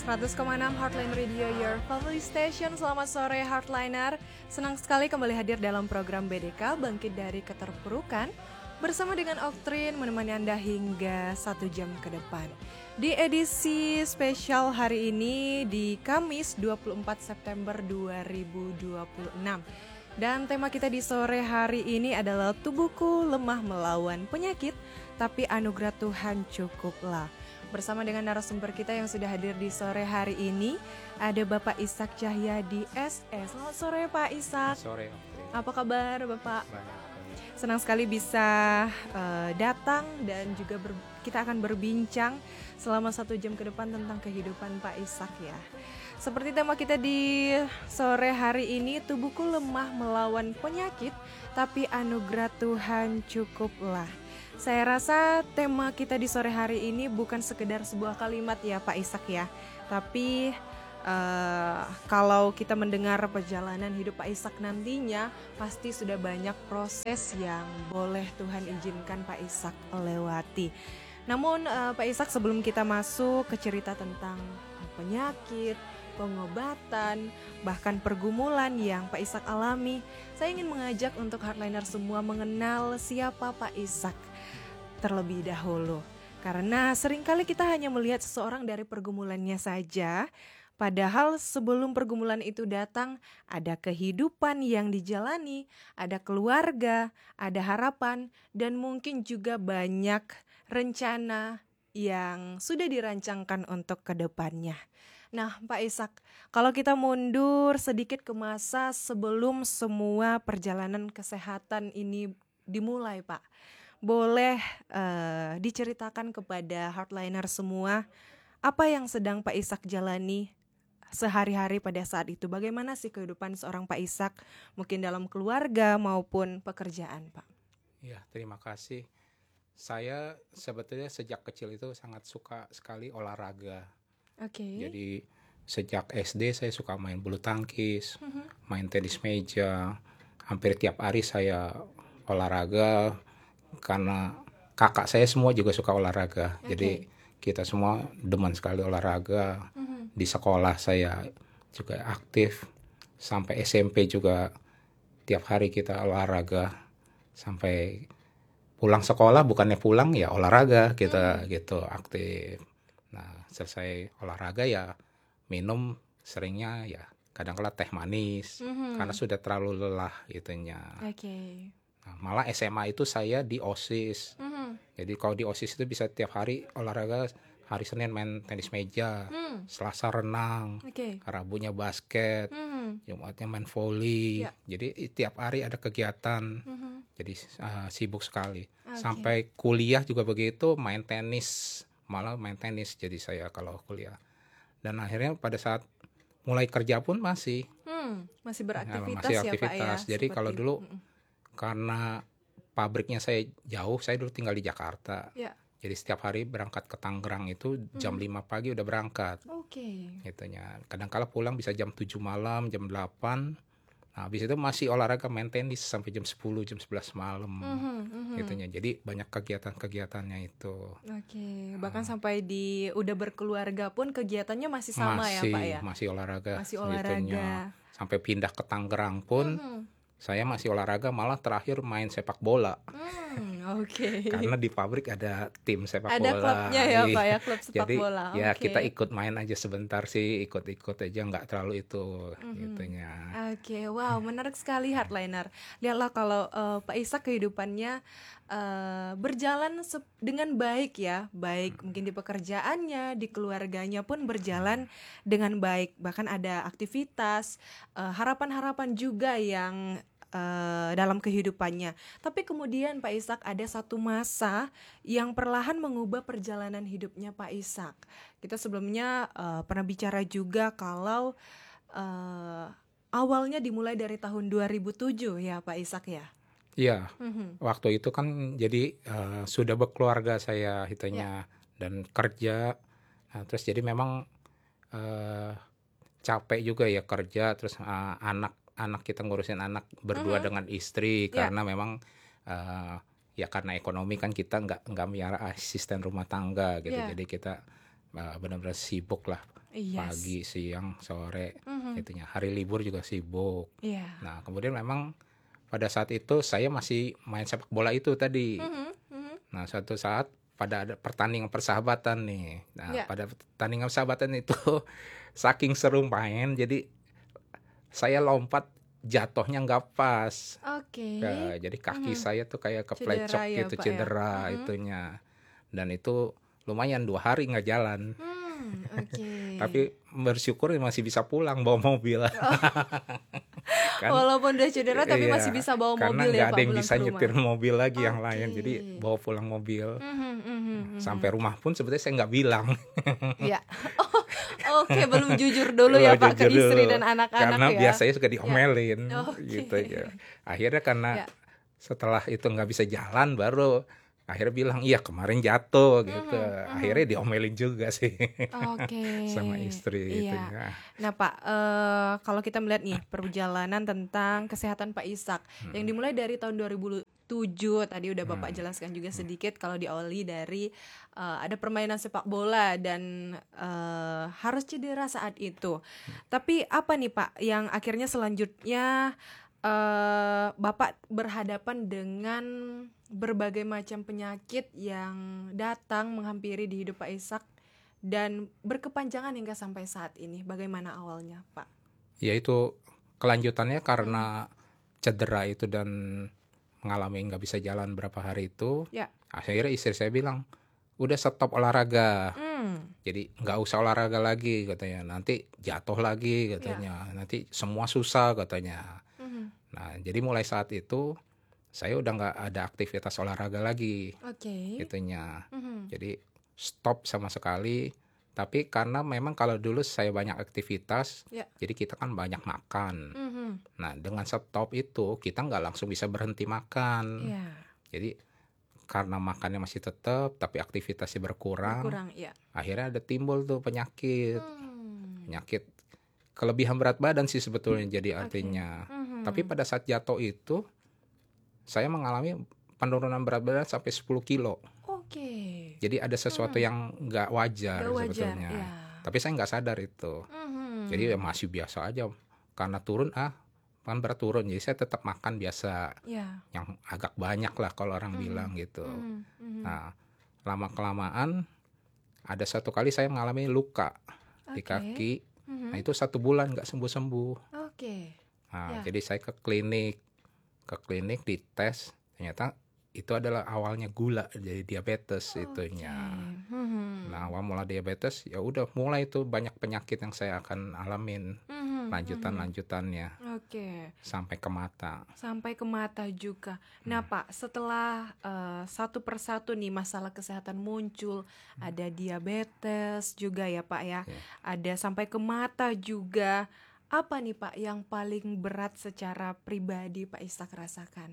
100,6 Heartline Radio, your family station. Selamat sore Heartliner. Senang sekali kembali hadir dalam program BDK Bangkit dari Keterpurukan bersama dengan Oktrin menemani Anda hingga 1 jam ke depan. Di edisi spesial hari ini di Kamis 24 September 2026. Dan tema kita di sore hari ini adalah tubuhku lemah melawan penyakit, tapi anugerah Tuhan cukuplah. Bersama dengan narasumber kita yang sudah hadir di sore hari ini, ada Bapak Ishak Cahyadi SE. Selamat sore Pak Ishak. Sore. Apa kabar Bapak? Banyak. Senang sekali bisa datang dan juga kita akan berbincang selama 1 jam ke depan tentang kehidupan Pak Ishak ya. Seperti tema kita di sore hari ini, tubuhku lemah melawan penyakit, tapi anugerah Tuhan cukuplah. Saya rasa tema kita di sore hari ini bukan sekedar sebuah kalimat ya Pak Ishak ya, tapi kalau kita mendengar perjalanan hidup Pak Ishak nantinya, pasti sudah banyak proses yang boleh Tuhan izinkan Pak Ishak lewati. Namun Pak Ishak, sebelum kita masuk ke cerita tentang penyakit, pengobatan, bahkan pergumulan yang Pak Ishak alami, saya ingin mengajak untuk Heartliner semua mengenal siapa Pak Ishak terlebih dahulu. Karena seringkali kita hanya melihat seseorang dari pergumulannya saja, padahal sebelum pergumulan itu datang, ada kehidupan yang dijalani, ada keluarga, ada harapan, dan mungkin juga banyak rencana yang sudah dirancangkan untuk kedepannya. Nah Pak Ishak, kalau kita mundur sedikit ke masa sebelum semua perjalanan kesehatan ini dimulai Pak, boleh diceritakan kepada Heartliner semua apa yang sedang Pak Ishak jalani sehari-hari pada saat itu? Bagaimana sih kehidupan seorang Pak Ishak, mungkin dalam keluarga maupun pekerjaan Pak? Ya, terima kasih. Saya sebetulnya sejak kecil itu sangat suka sekali olahraga. Oke. Jadi sejak SD saya suka main bulu tangkis, main tenis meja. Hampir tiap hari saya olahraga karena kakak saya semua juga suka olahraga. Jadi kita semua demen sekali olahraga. Di sekolah saya juga aktif. Sampai SMP juga tiap hari kita olahraga. Sampai pulang sekolah bukannya pulang ya olahraga kita gitu aktif. Nah selesai olahraga ya minum seringnya ya kadang-kala teh manis karena sudah terlalu lelah gitunya. Nah, malah SMA itu saya di OSIS. Jadi kalau di OSIS itu bisa tiap hari olahraga. Hari Senin main tenis meja, Selasa renang, Rabunya basket, Jumatnya main volley. Jadi tiap hari ada kegiatan. Jadi sibuk sekali. Sampai kuliah juga begitu, main tenis, malah main tenis. Jadi saya kalau kuliah. Dan akhirnya pada saat mulai kerja pun masih beraktivitas masih ya Pak ya. Jadi kalau dulu karena pabriknya saya jauh, saya dulu tinggal di Jakarta. Jadi setiap hari berangkat ke Tangerang itu jam 5 pagi udah berangkat. Gitunya. Kadang-kala pulang bisa jam 7 malam, jam 8. Nah, habis itu masih olahraga main tenis sampai jam 10, jam 11 malam. Gitunya. Jadi banyak kegiatan-kegiatannya itu. Bahkan sampai udah berkeluarga pun kegiatannya masih sama ya Pak ya? Masih olahraga. Masih olahraga. Gitunya. Sampai pindah ke Tangerang pun saya masih olahraga, malah terakhir main sepak bola. Karena di pabrik ada tim sepak bola. Ada klubnya ya Pak ya, klub sepak jadi, bola. Ya kita ikut main aja sebentar sih, ikut-ikut aja, nggak terlalu itu gitunya. Wow, menarik sekali Heartliner. Lihatlah kalau Pak Ishak kehidupannya berjalan dengan baik ya, baik mungkin di pekerjaannya, di keluarganya pun berjalan dengan baik. Bahkan ada aktivitas, harapan-harapan juga yang dalam kehidupannya. Tapi kemudian Pak Ishak ada satu masa yang perlahan mengubah perjalanan hidupnya Pak Ishak. Kita sebelumnya pernah bicara juga kalau awalnya dimulai dari tahun 2007 ya Pak Ishak ya. Iya, waktu itu kan jadi sudah berkeluarga saya hitanya dan kerja. Nah, terus jadi memang capek juga ya kerja, terus anak kita ngurusin anak berdua dengan istri karena memang ya karena ekonomi kan kita nggak miara asisten rumah tangga gitu. Jadi kita benar-benar sibuk lah, Yes. pagi, siang, sore, Mhm. itunya. Hari libur juga sibuk. Iya. Nah, kemudian memang pada saat itu saya masih main sepak bola itu tadi. Mhm, mhm. Nah, suatu saat pada ada pertandingan persahabatan nih. Nah, Ya. pada pertandingan persahabatan itu saking seru main, jadi saya lompat jatuhnya nggak pas. Oke. Jadi kaki Mhm. saya tuh kayak Cedera keplecok ya, gitu, Pak, ya? cedera Mhm. itunya. Dan itu lumayan 2 hari nggak jalan. Oke. Tapi bersyukur masih bisa pulang bawa mobil. Kan Walaupun udah cedera tapi masih iya, bisa bawa karena mobil ya, nggak ada Pak, yang pulang bisa ke rumah? nyetir mobil lagi yang Oke. lain, jadi bawa pulang mobil. Mhm, mhm, mhm. Sampai rumah pun sebetulnya saya nggak bilang. Iya. Oh, oke, belum jujur dulu ya, Belum Pak, ke jujur istri dulu, dan anak-anak karena ya? biasanya suka Ya. diomelin, Oke. gitu ya. Akhirnya karena Ya. setelah itu nggak bisa jalan, baru akhirnya bilang, iya kemarin jatuh gitu. Mhm, mhm. Akhirnya diomelin juga sih Oke. sama istri Iya. itunya. Nah, Pak, kalau kita melihat nih perjalanan tentang kesehatan Pak Ishak yang dimulai dari tahun 2007 tadi udah Bapak jelaskan juga sedikit kalau diawali dari ada permainan sepak bola dan harus cedera saat itu. Tapi apa nih, Pak, yang akhirnya selanjutnya Bapak berhadapan dengan berbagai macam penyakit yang datang menghampiri di hidup Pak Ishak dan berkepanjangan hingga sampai saat ini. Bagaimana awalnya, Pak? Ya itu kelanjutannya karena cedera itu dan mengalami nggak bisa jalan berapa hari itu. Ya. Akhirnya istri saya bilang, udah stop olahraga. Jadi nggak usah olahraga lagi katanya. Nanti jatuh lagi katanya. Nanti semua susah katanya. Nah, jadi mulai saat itu saya udah nggak ada aktivitas olahraga lagi, Oke. itunya. Jadi stop sama sekali. Tapi karena memang kalau dulu saya banyak aktivitas, Ya. jadi kita kan banyak makan. Nah, dengan stop itu kita nggak langsung bisa berhenti makan. Ya. Jadi karena makannya masih tetap, tapi aktivitasnya berkurang. Kurang, ya. Akhirnya ada timbul tuh penyakit kelebihan berat badan sih sebetulnya jadi artinya. Tapi pada saat jatuh itu saya mengalami penurunan berat badan sampai 10 kilo. Oke. Jadi ada sesuatu yang nggak wajar Nggak wajar, sebetulnya. ya. Tapi saya nggak sadar itu. Jadi ya masih biasa aja. Karena turun kan berat turun. Jadi saya tetap makan biasa. Ya. Yang agak banyak lah kalau orang bilang gitu. Nah, lama-kelamaan ada satu kali saya mengalami luka di kaki. Nah, itu 1 bulan nggak sembuh-sembuh. Oke. Nah, Ya. jadi saya ke klinik dites, ternyata itu adalah awalnya gula, jadi diabetes itunya. Nah, awal mula diabetes ya udah mulai tuh banyak penyakit yang saya akan alamin lanjutannya Oke. sampai ke mata. Sampai ke mata juga. Nah, Pak, setelah satu persatu nih masalah kesehatan muncul, ada diabetes juga ya, Pak ya. Ada sampai ke mata juga. Apa nih, Pak, yang paling berat secara pribadi Pak Ishak rasakan?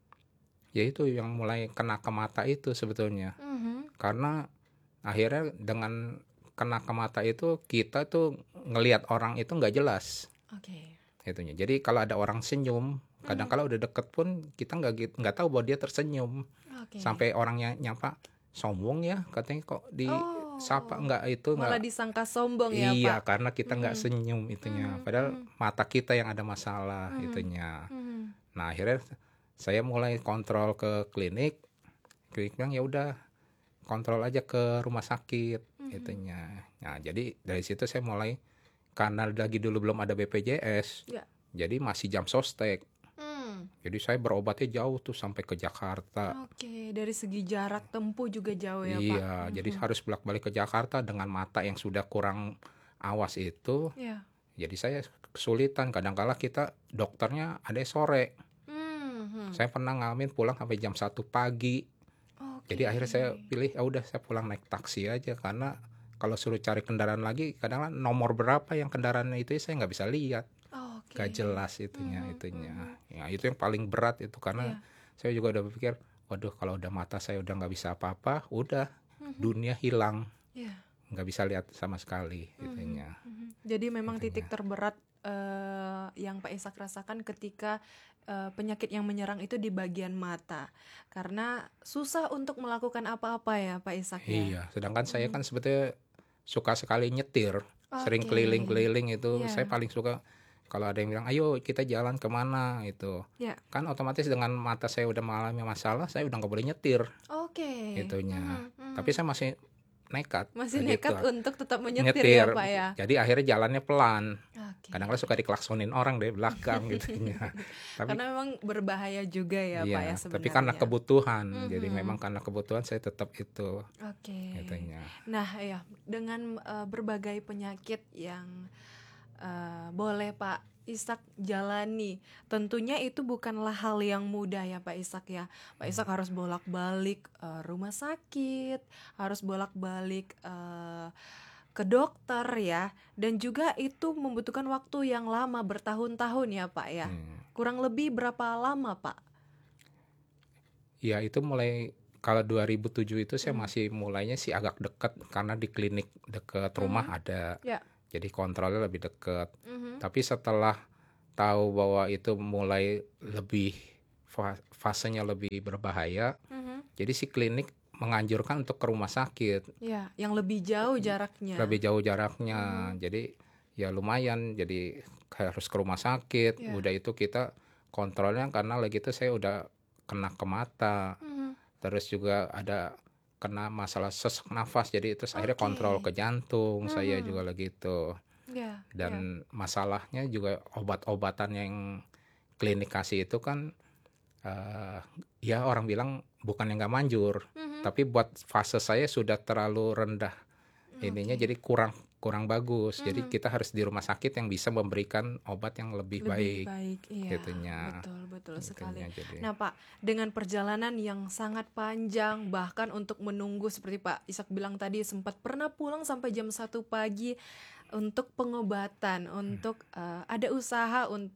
Ya itu yang mulai kena ke mata itu sebetulnya. Karena akhirnya dengan kena ke mata itu kita tuh ngelihat orang itu nggak jelas. Oke. Itunya. Jadi kalau ada orang senyum, kadang kala udah deket pun kita nggak tahu bahwa dia tersenyum. Oke. Sampai orangnya nyapa, sombong ya katanya kok disapa, nggak itu Malah nggak. disangka sombong ya, Iya, Pak. karena kita nggak senyum itunya. Padahal mata kita yang ada masalah itunya. Nah, akhirnya saya mulai kontrol ke klinik. Klinik bilang ya udah kontrol aja ke rumah sakit itunya. Nah, jadi dari situ saya mulai, karena lagi dulu belum ada BPJS. Ya. Jadi masih jam sostek. Jadi saya berobatnya jauh tuh sampai ke Jakarta. Oke, dari segi jarak tempuh juga jauh ya, Pak. Iya, jadi harus bolak-balik ke Jakarta dengan mata yang sudah kurang awas itu. Ya. Jadi saya kesulitan. Kadang-kala kita dokternya ada sore. Saya pernah ngalamin pulang sampai jam 1 pagi. Oke. Jadi akhirnya saya pilih ya udah saya pulang naik taksi aja, karena kalau suruh cari kendaraan lagi kadang-kadang nomor berapa yang kendaraannya itu saya nggak bisa lihat. Oke. Gak jelas itunya. Ya itu yang paling berat itu, karena saya juga udah berpikir, waduh kalau udah mata saya udah nggak bisa apa-apa, udah dunia hilang, Ya. nggak bisa lihat sama sekali itunya. Jadi memang titik terberat yang Pak Ishak rasakan ketika penyakit yang menyerang itu di bagian mata, karena susah untuk melakukan apa-apa ya Pak Ishak ya. Iya, sedangkan saya kan sebetulnya suka sekali nyetir, sering Oke. keliling-keliling itu. Iya. Saya paling suka kalau ada yang bilang, "Ayo kita jalan kemana?" Itu. Ya. Kan otomatis dengan mata saya udah mengalami masalah, saya udah nggak boleh nyetir Oke. itunya. Mhm, Tapi mhm. saya masih nekat Masih gitu. nekat untuk tetap menyetir ya, Nyetir. Pak ya. Jadi akhirnya jalannya pelan. Oke. Kadang-kadang suka diklaksonin orang dari belakang gitunya. Tapi Karena memang berbahaya juga ya, Pak ya iya, tapi sebenarnya. karena kebutuhan. Jadi Mhm. memang karena kebutuhan saya tetap itu Oke. gitunya. Nah, ya, dengan berbagai penyakit yang boleh Pak Ishak jalani, tentunya itu bukanlah hal yang mudah ya Pak Ishak ya. Pak Ishak harus bolak-balik rumah sakit, harus bolak-balik ke dokter ya, dan juga itu membutuhkan waktu yang lama, bertahun-tahun ya Pak ya. Kurang lebih berapa lama Pak? Ya itu mulai kalau 2007 itu saya masih mulainya sih agak dekat karena di klinik dekat rumah ada. Ya. Jadi kontrolnya lebih dekat. Mhm. Tapi setelah tahu bahwa itu mulai lebih fasenya lebih berbahaya, Mhm. jadi si klinik menganjurkan untuk ke rumah sakit. Ya, yang lebih jauh jaraknya. Lebih jauh jaraknya. Jadi ya lumayan, jadi harus ke rumah sakit. Ya. Udah itu kita kontrolnya karena lagi itu saya udah kena ke mata. Mhm. Terus juga ada kena masalah sesak nafas, jadi terus akhirnya Oke. kontrol ke jantung. Saya juga lagi itu. Ya, ya. Dan masalahnya juga obat-obatan yang klinik kasih itu kan ya orang bilang bukan yang nggak manjur, tapi buat fase saya sudah terlalu rendah ininya, jadi kurang bagus. Jadi kita harus di rumah sakit yang bisa memberikan obat yang lebih baik. Iya, Gitunya. betul sekali. Gitunya, jadi. Nah Pak, dengan perjalanan yang sangat panjang, bahkan untuk menunggu seperti Pak Ishak bilang tadi, sempat pernah pulang sampai jam 1 pagi untuk pengobatan, untuk ada usaha untuk